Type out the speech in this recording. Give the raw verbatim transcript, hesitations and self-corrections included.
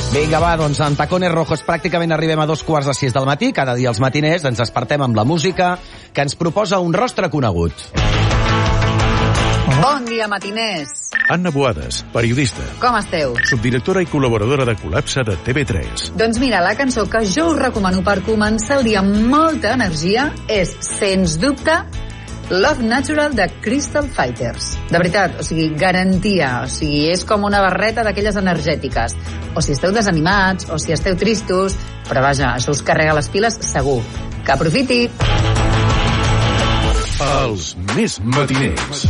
Vinga, va, doncs en Tacones Rojos pràcticament arribem a dos quarts de sis del matí. Cada dia als matiners ens despertem amb la música que ens proposa un rostre conegut. Bon dia, matiners. Anna Boades, periodista. Com esteu? Subdirectora i col·laboradora de Col·lapse de T V tres. Doncs mira, la cançó que jo us recomano per començar el dia amb molta energia és, sens dubte, Love Natural de Crystal Fighters. De veritat, o sigui, garantia. O sigui, és com una barreta d'aquelles energètiques. O si esteu desanimats, o si esteu tristos, però vaja, això us carrega les piles segur. Que aprofiti! Els més matiners.